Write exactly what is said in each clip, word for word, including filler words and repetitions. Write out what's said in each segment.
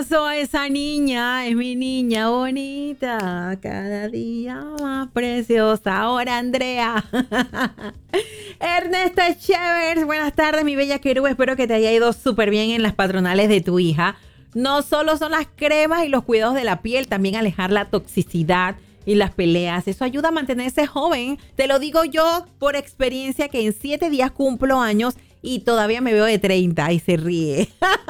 pasó a esa niña? Es mi niña bonita, cada día más preciosa. Ahora, Andrea. Ernesto Chevers, buenas tardes, mi bella querú. Espero que te haya ido súper bien en las patronales de tu hija. No solo son las cremas y los cuidados de la piel, también alejar la toxicidad y las peleas. Eso ayuda a mantenerse joven. Te lo digo yo por experiencia, que en siete días cumplo años y todavía me veo de treinta y se ríe.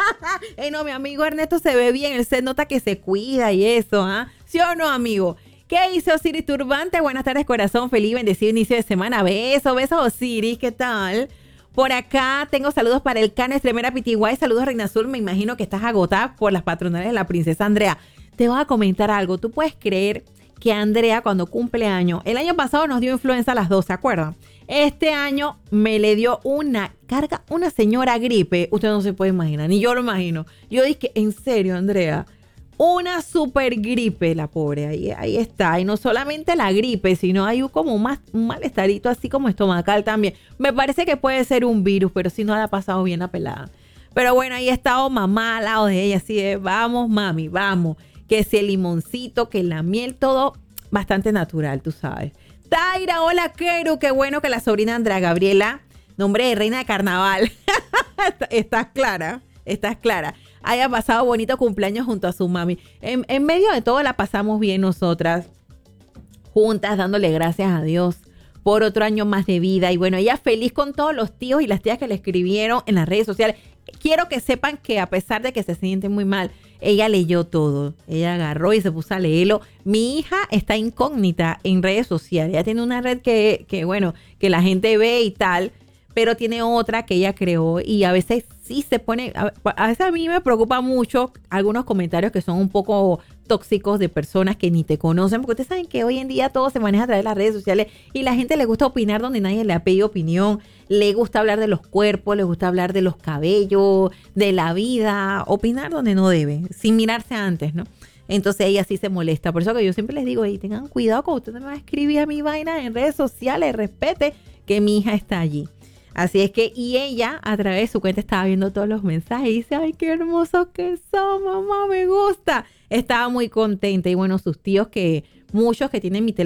Eh, no, mi amigo Ernesto se ve bien, él se nota que se cuida y eso, ¿ah? ¿eh? ¿Sí o no, amigo? ¿Qué hizo Osiris Turbante? Buenas tardes, corazón, feliz, bendecido inicio de semana. Beso, beso, Osiris, ¿qué tal? Por acá tengo saludos para el Canes Tremera Pitiguay. Saludos, Reina Azul. Me imagino que estás agotada por las patronales de la princesa Andrea. Te voy a comentar algo. Tú puedes creer que Andrea, cuando cumple año, el año pasado nos dio influenza a las dos, ¿se acuerdan? Este año me le dio una carga, una señora gripe. Usted no se puede imaginar, ni yo lo imagino. Yo dije, en serio, Andrea, una super gripe, la pobre, ahí, ahí está. Y no solamente la gripe, sino hay como un, más, un malestarito así como estomacal también. Me parece que puede ser un virus, pero si no la ha pasado bien la pelada. Pero bueno, ahí ha estado mamá al lado de ella, así de, vamos mami, vamos. Que si el limoncito, que la miel, todo bastante natural, tú sabes. Taira, hola, Keru, qué bueno que la sobrina Andrea Gabriela, nombre de reina de carnaval, estás clara, estás clara, haya pasado bonito cumpleaños junto a su mami. En, en medio de todo la pasamos bien nosotras, juntas, dándole gracias a Dios por otro año más de vida. Y bueno, ella feliz con todos los tíos y las tías que le escribieron en las redes sociales. Quiero que sepan que a pesar de que se siente muy mal, ella leyó todo. Ella agarró y se puso a leerlo. Mi hija está incógnita en redes sociales. Ella tiene una red que, que, bueno, que la gente ve y tal, pero tiene otra que ella creó y a veces sí se pone... A, a veces a mí me preocupa mucho algunos comentarios que son un poco tóxicos de personas que ni te conocen, porque ustedes saben que hoy en día todo se maneja a través de las redes sociales y la gente le gusta opinar donde nadie le ha pedido opinión. Le gusta hablar de los cuerpos, le gusta hablar de los cabellos, de la vida, opinar donde no deben, sin mirarse antes, ¿no? Entonces ella sí se molesta. Por eso que yo siempre les digo, hey, tengan cuidado cuando usted me va a escribir a mi vaina en redes sociales, respete que mi hija está allí. Así es que, y ella a través de su cuenta estaba viendo todos los mensajes y dice, ay, qué hermosos que son, mamá, me gusta. Estaba muy contenta y bueno, sus tíos que, muchos que tienen mi teléfono,